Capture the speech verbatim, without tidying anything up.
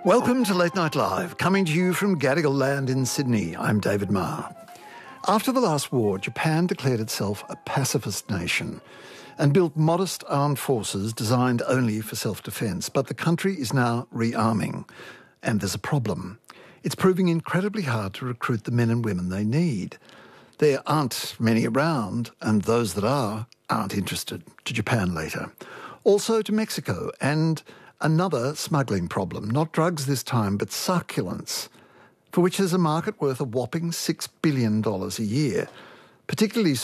Welcome to Late Night Live, coming to you from Gadigal Land in Sydney. I'm David Marr. After the last war, Japan declared itself a pacifist nation and built modest armed forces designed only for self-defence. But the country is now rearming, and there's a problem. It's proving incredibly hard to recruit the men and women they need. There aren't many around, and those that are aren't interested. To Japan later. Also to Mexico, and another smuggling problem. Not drugs this time, but succulents, for which there's a market worth a whopping six billion dollars a year, particularly